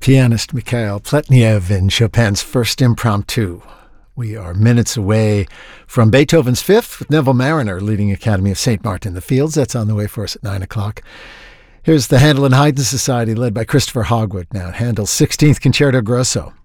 pianist Mikhail Pletnev in Chopin's First Impromptu. We are minutes away from Beethoven's Fifth with Neville Marriner leading Academy of St. Martin in the Fields. That's on the way for us at 9 o'clock. Here's the Handel and Haydn Society led by Christopher Hogwood now. Handel's 16th Concerto Grosso.